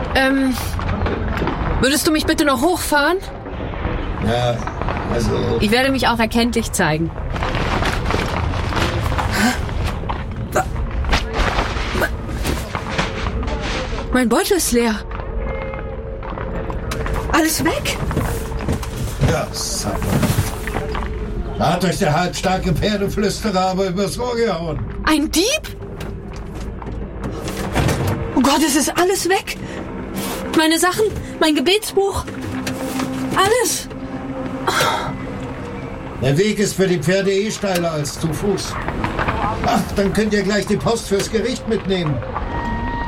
Würdest du mich bitte noch hochfahren? Ja, also... Ich werde mich auch erkenntlich zeigen. Mein Beutel ist leer. Alles weg? Ja, sauber. Da hat euch der halbstarke Pferdeflüsterer aber übers Ohr gehauen. Ein Dieb? Oh Gott, es ist alles weg. Meine Sachen, mein Gebetsbuch, alles. Der Weg ist für die Pferde steiler als zu Fuß. Ach, dann könnt ihr gleich die Post fürs Gericht mitnehmen.